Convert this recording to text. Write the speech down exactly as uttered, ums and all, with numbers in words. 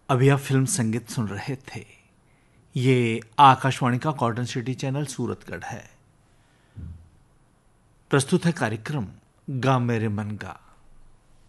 अभी आप फिल्म संगीत सुन रहे थे। ये आकाशवाणी का कॉटन सिटी चैनल सूरतगढ़ है। प्रस्तुत है कार्यक्रम गा मेरे मन का।